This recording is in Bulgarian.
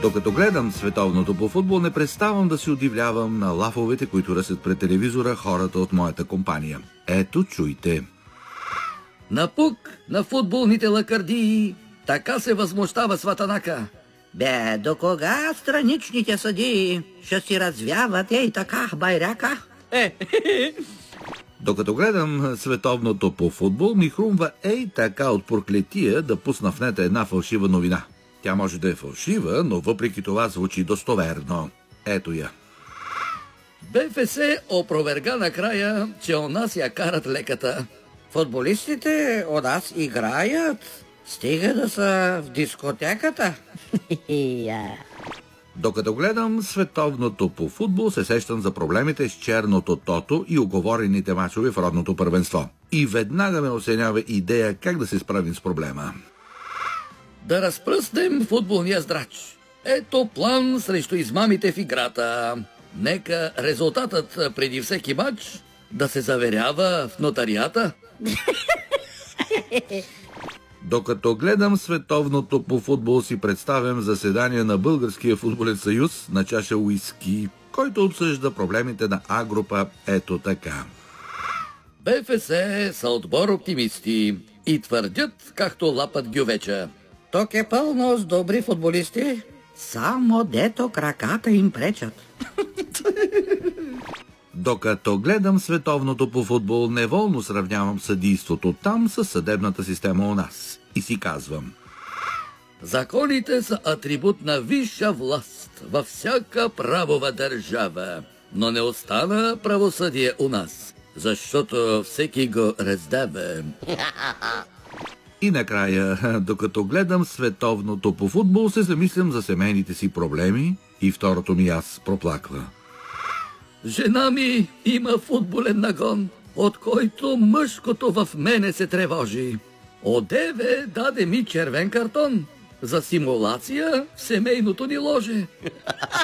Докато гледам световното по футбол, не преставам да се удивлявам на лафовете, които ръсят пред телевизора хората от моята компания. Ето, чуйте. Напук на футболните лакардии, така се възмущава Сватанака. Бе, до кога страничните съдии ще си развяват ей така байрака? Докато гледам световното по футбол, ми хрумва ей така от проклетия да пусна в нета една фалшива новина. Тя може да е фалшива, но въпреки това звучи достоверно. Ето я. БФС опроверга накрая, че у нас я карат леката. Футболистите у нас играят, стига да са в дискотеката. Докато гледам световното по футбол, се сещам за проблемите с черното тото и уговорените мачове в родното първенство. И веднага ме осенява идея как да се справим с проблема. Да разпръснем футболния здрач. Ето план срещу измамите в играта. Нека резултатът преди всеки матч да се заверява в нотариата. Докато гледам световното по футбол, си представям заседание на Българския футболен съюз на чаша уиски, който обсъжда проблемите на А група ето така. БФС са отбор оптимисти и твърдят, както лапат гювеча. Тук е пълно с добри футболисти, само дето краката им пречат. Докато гледам световното по футбол, неволно сравнявам съдийството там с съдебната система у нас. И си казвам: законите са атрибут на висша власт във всяка правова държава, но не остана правосъдие у нас, защото всеки го раздава. И накрая, докато гледам световното по футбол, се замислям за семейните си проблеми и второто ми аз проплаква. Жена ми има футболен нагон, от който мъжкото в мене се тревожи. Одеве даде ми червен картон за симулация в семейното ни ложе.